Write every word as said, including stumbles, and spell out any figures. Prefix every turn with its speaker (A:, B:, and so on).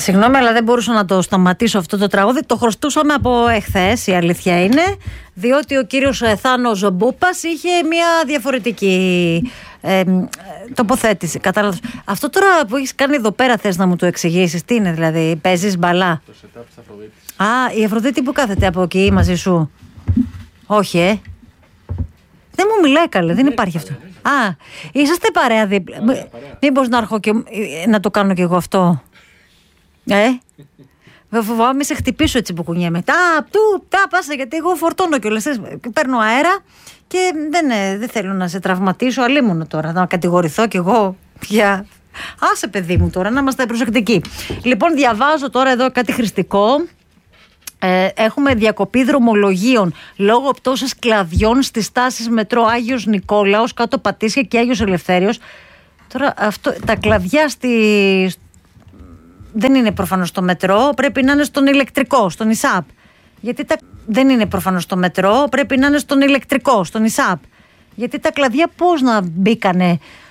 A: Συγγνώμη, αλλά δεν μπορούσα να το σταματήσω αυτό το τραγούδι. Το χρωστούσαμε από εχθές, η αλήθεια είναι, διότι ο κύριος Θάνος Μπούπας είχε μια διαφορετική ε, τοποθέτηση. Κατάλαβες. Αυτό τώρα που έχεις κάνει εδώ πέρα θες να μου το εξηγήσεις? Τι είναι δηλαδή, παίζεις μπαλά?
B: Το setup της Αφροδίτης.
A: Α, η Αφροδίτη που κάθεται από εκεί μαζί σου? Όχι, ε. Δεν μου μιλάει καλέ, δεν υπάρχει αυτό. Α, είσαστε παρέα δίπλα. Μήπως να έρχω και να το κάνω κι εγώ αυτό? Ε, φοβάμαι μη σε χτυπήσω έτσι που κουνιέμαι. Τα, του, τα, πάσα, γιατί εγώ φορτώνω κιόλας. Παίρνω αέρα και δεν, δεν θέλω να σε τραυματίσω. Αλίμονο τώρα, να κατηγορηθώ κι εγώ για... Άσε παιδί μου τώρα, να είμαστε προσεκτικοί. Λοιπόν, διαβάζω τώρα εδώ κάτι χρηστικό. Ε, έχουμε διακοπή δρομολογίων λόγω πτώσης κλαδιών στις στάσεις μετρό Άγιος Νικόλαος, κάτω Πατήσια και Άγιος Ελευθέριος. Τώρα αυτό, τα κλαδιά στη... δεν είναι προφανώς στο μετρό, πρέπει να είναι στον ηλεκτρικό, στον ΙΣΑΠ. Γιατί τα... δεν είναι προφανώς στο μετρό, πρέπει να είναι στον ηλεκτρικό, στον ΙΣΑΠ. Γιατί τα κλαδιά πώς να μπήκανε